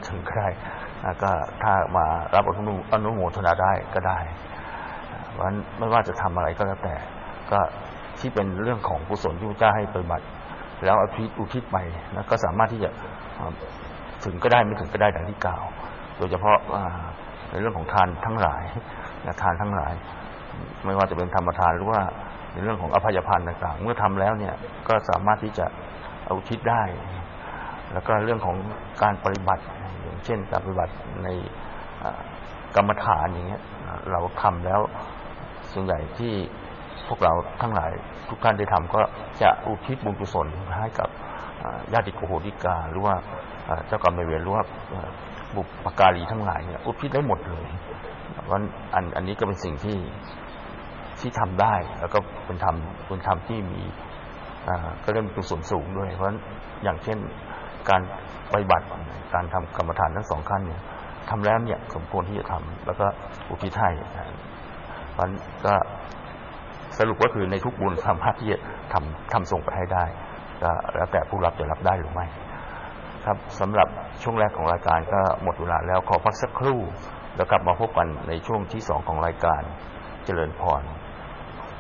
ถึงก็ได้ก็ถ้ามารับอนุโมทนาได้ก็ได้เพราะฉะนั้นไม่ว่าจะทำอะไรก็แล้วแต่ก็ที่เป็นเรื่องของกุศลที่พระเจ้าให้ปฏิบัติแล้วอุทิศไปนะก็สามารถที่จะถึงก็ได้ไม่ถึงก็ได้ดังที่กล่าวโดยเฉพาะในเรื่องของทานทั้งหลายทานทั้งหลายไม่ว่าจะเป็นธรรมทานหรือว่าในเรื่องของอภัยทานต่างๆเมื่อทำแล้วเนี่ยก็สามารถที่จะอุทิศได้แล้วก็เรื่องของการปฏิบัติอย่างเช่นการปฏิบัติในกรรมฐานอย่างเงี้ยเราทำแล้วส่วนใหญ่ที่พวกเราทั้งหลายทุกท่านได้ทำก็จะอุทิศบุญกุศลให้กับญาติโกโหติกาหรือว่าเจ้ากรรมนายเวรหรือว่าบุพการีทั้งหลายเนี่ยอุทิศได้หมดเลยเพราะอันนี้ก็เป็นสิ่งที่ทำได้แล้วก็เป็นธรรมที่มีก็เริ่มเป็นส่วนสูงด้วยเพราะฉะนั้นอย่างเช่นการปฏิบัติการทำกรรมฐานทั้งสองขั้นเนี่ยทำแล้วเนี่ยสมควรที่จะทำแล้วก็อุทิศให้เพราะฉะนั้นก็สรุปก็คือในทุกบุญสามารถที่จะทำส่งไปให้ได้ก็แล้วแต่ผู้รับจะรับได้หรือไม่ครับสำหรับช่วงแรกของรายการก็หมดเวลาแล้วขอพักสักครู่แล้วกลับมาพบกันในช่วงที่2ของรายการเจริญพร